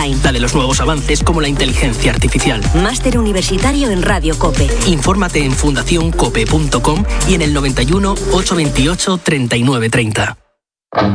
online. La de los nuevos avances como la inteligencia artificial. Máster universitario en Radio COPE. Infórmate en fundacioncope.com y en el 91 828 3930.